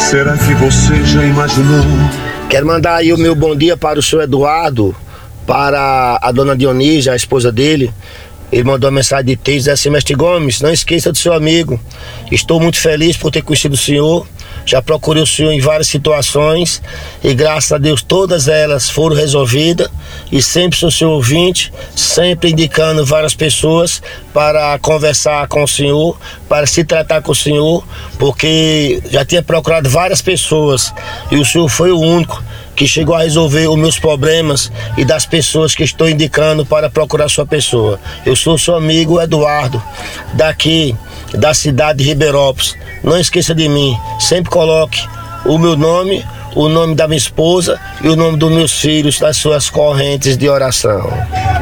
Será que você já imaginou? Quero mandar aí o meu bom dia para o senhor Eduardo, para a dona Dionísia, a esposa dele. Ele mandou uma mensagem de texto, diz assim: Mestre Gomes, não esqueça do seu amigo. Estou muito feliz por ter conhecido o senhor. Já procurei o senhor em várias situações e graças a Deus todas elas foram resolvidas. E sempre sou seu ouvinte, sempre indicando várias pessoas para conversar com o senhor, para se tratar com o senhor, porque já tinha procurado várias pessoas e o senhor foi o único que chegou a resolver os meus problemas e das pessoas que estou indicando para procurar sua pessoa. Eu sou seu amigo Eduardo, daqui da cidade de Ribeirópolis. Não esqueça de mim, sempre coloque o meu nome, o nome da minha esposa e o nome dos meus filhos nas suas correntes de oração.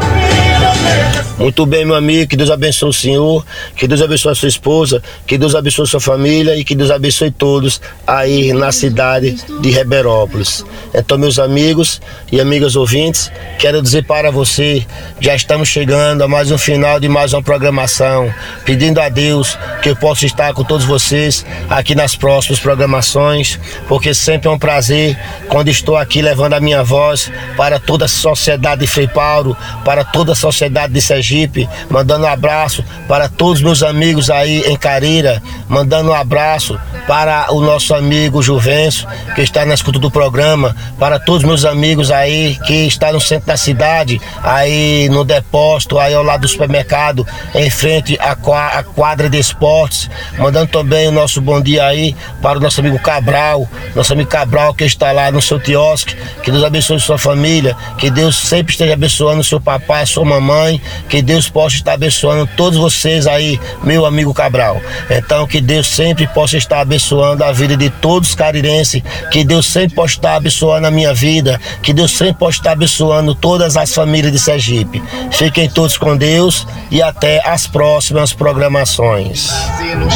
Muito bem, meu amigo, que Deus abençoe o senhor, que Deus abençoe a sua esposa, que Deus abençoe a sua família e que Deus abençoe todos aí na cidade de Ribeirópolis. Então, meus amigos e amigas ouvintes, quero dizer para você, já estamos chegando a mais um final de mais uma programação, pedindo a Deus que eu possa estar com todos vocês aqui nas próximas programações, porque sempre é um prazer quando estou aqui levando a minha voz para toda a sociedade de Frei Paulo, para toda a sociedade de Sergipe, mandando um abraço para todos os meus amigos aí em Carira, mandando um abraço para o nosso amigo Juvencio, que está na escuta do programa, para todos os meus amigos aí que estão no centro da cidade, aí no depósito, aí ao lado do supermercado, em frente à quadra de esportes, mandando também o nosso bom dia aí para o nosso amigo Cabral que está lá no seu quiosque. Que Deus abençoe sua família, que Deus sempre esteja abençoando o seu papai, sua mamãe, que Deus possa estar abençoando todos vocês aí, meu amigo Cabral. Então que Deus sempre possa estar abençoando a vida de todos os carirenses, que Deus sempre possa estar abençoando a minha vida, que Deus sempre possa estar abençoando todas as famílias de Sergipe. Fiquem todos com Deus e até as próximas programações.